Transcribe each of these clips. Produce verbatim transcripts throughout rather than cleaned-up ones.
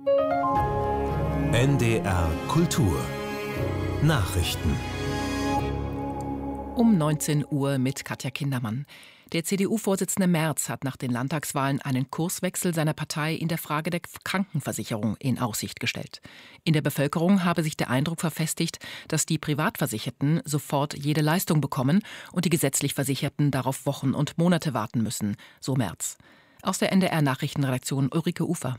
N D R Kultur Nachrichten. Um neunzehn Uhr mit Katja Kindermann. Der C D U-Vorsitzende Merz hat nach den Landtagswahlen einen Kurswechsel seiner Partei in der Frage der Krankenversicherung in Aussicht gestellt. In der Bevölkerung habe sich der Eindruck verfestigt, dass die Privatversicherten sofort jede Leistung bekommen und die gesetzlich Versicherten darauf Wochen und Monate warten müssen, so Merz. Aus der N D R-Nachrichtenredaktion Ulrike Ufer.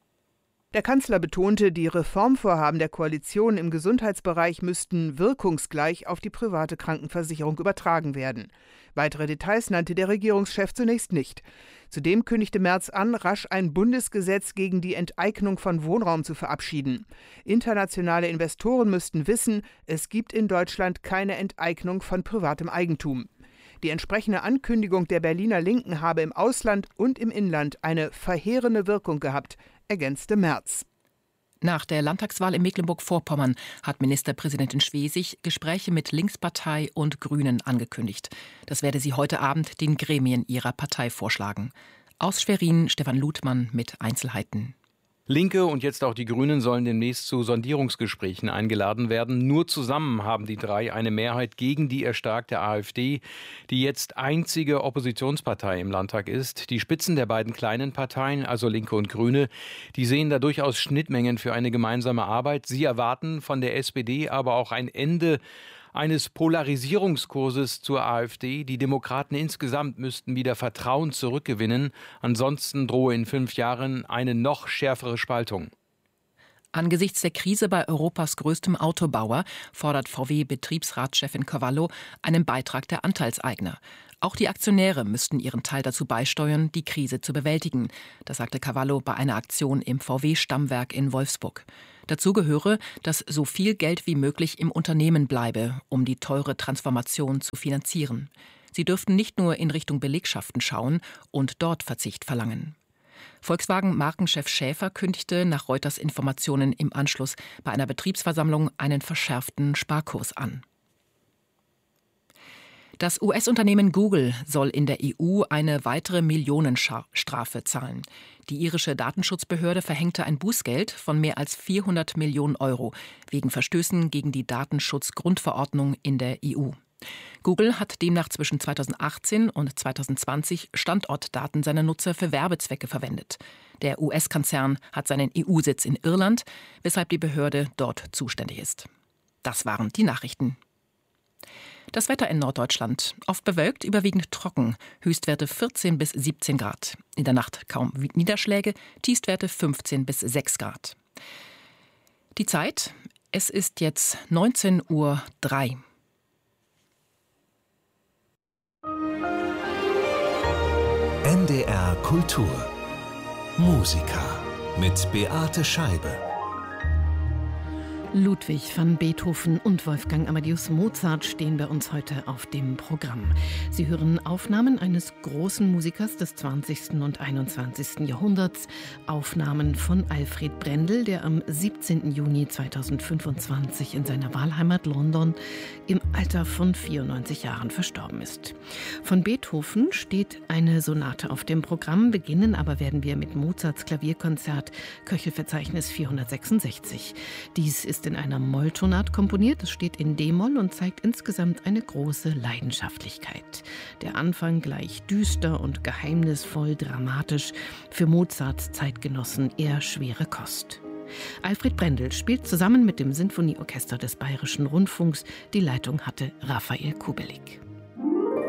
Der Kanzler betonte, die Reformvorhaben der Koalition im Gesundheitsbereich müssten wirkungsgleich auf die private Krankenversicherung übertragen werden. Weitere Details nannte der Regierungschef zunächst nicht. Zudem kündigte Merz an, rasch ein Bundesgesetz gegen die Enteignung von Wohnraum zu verabschieden. Internationale Investoren müssten wissen, es gibt in Deutschland keine Enteignung von privatem Eigentum. Die entsprechende Ankündigung der Berliner Linken habe im Ausland und im Inland eine verheerende Wirkung gehabt, ergänzte Merz. Nach der Landtagswahl in Mecklenburg-Vorpommern hat Ministerpräsidentin Schwesig Gespräche mit Linkspartei und Grünen angekündigt. Das werde sie heute Abend den Gremien ihrer Partei vorschlagen. Aus Schwerin Stefan Luthmann mit Einzelheiten. Linke und jetzt auch die Grünen sollen demnächst zu Sondierungsgesprächen eingeladen werden. Nur zusammen haben die drei eine Mehrheit gegen die erstarkte AfD, die jetzt einzige Oppositionspartei im Landtag ist. Die Spitzen der beiden kleinen Parteien, also Linke und Grüne, die sehen da durchaus Schnittmengen für eine gemeinsame Arbeit. Sie erwarten von der S P D aber auch ein Ende eines Polarisierungskurses zur AfD. Die Demokraten insgesamt müssten wieder Vertrauen zurückgewinnen. Ansonsten drohe in fünf Jahren eine noch schärfere Spaltung. Angesichts der Krise bei Europas größtem Autobauer fordert V W-Betriebsratschefin Cavallo einen Beitrag der Anteilseigner. Auch die Aktionäre müssten ihren Teil dazu beisteuern, die Krise zu bewältigen. Das sagte Cavallo bei einer Aktion im V W-Stammwerk in Wolfsburg. Dazu gehöre, dass so viel Geld wie möglich im Unternehmen bleibe, um die teure Transformation zu finanzieren. Sie dürften nicht nur in Richtung Belegschaften schauen und dort Verzicht verlangen. Volkswagen-Markenchef Schäfer kündigte nach Reuters Informationen im Anschluss bei einer Betriebsversammlung einen verschärften Sparkurs an. Das U S-Unternehmen Google soll in der E U eine weitere Millionenstrafe zahlen. Die irische Datenschutzbehörde verhängte ein Bußgeld von mehr als vierhundert Millionen Euro wegen Verstößen gegen die Datenschutzgrundverordnung in der E U. Google hat demnach zwischen zweitausendachtzehn und zweitausendzwanzig Standortdaten seiner Nutzer für Werbezwecke verwendet. Der U S-Konzern hat seinen E U-Sitz in Irland, weshalb die Behörde dort zuständig ist. Das waren die Nachrichten. Das Wetter in Norddeutschland. Oft bewölkt, überwiegend trocken. Höchstwerte vierzehn bis siebzehn Grad. In der Nacht kaum Niederschläge. Tiefstwerte fünfzehn bis sechs Grad. Die Zeit. Es ist jetzt neunzehn Uhr drei. N D R Kultur Musiker mit Beate Scheibe. Ludwig van Beethoven und Wolfgang Amadeus Mozart stehen bei uns heute auf dem Programm. Sie hören Aufnahmen eines großen Musikers des zwanzigsten und einundzwanzigsten Jahrhunderts. Aufnahmen von Alfred Brendel, der am siebzehnten Juni zweitausendfünfundzwanzig in seiner Wahlheimat London im Alter von vierundneunzig Jahren verstorben ist. Von Beethoven steht eine Sonate auf dem Programm. Beginnen aber werden wir mit Mozarts Klavierkonzert, Köchelverzeichnis vierhundertsechsundsechzig. Dies ist in einer Molltonart komponiert. Es steht in D-Moll und zeigt insgesamt eine große Leidenschaftlichkeit. Der Anfang gleich düster und geheimnisvoll dramatisch, für Mozarts Zeitgenossen eher schwere Kost. Alfred Brendel spielt zusammen mit dem Sinfonieorchester des Bayerischen Rundfunks. Die Leitung hatte Raphael Kubelik.